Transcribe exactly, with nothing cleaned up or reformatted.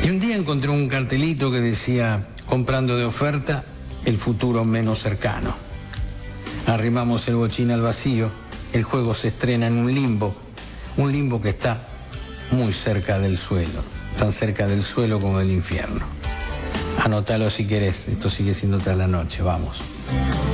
Y un día encontré un cartelito que decía, comprando de oferta, el futuro menos cercano. Arrimamos el bochín al vacío, el juego se estrena en un limbo, un limbo que está muy cerca del suelo, tan cerca del suelo como del infierno. Anótalo si querés, esto sigue siendo Tras la Noche, vamos.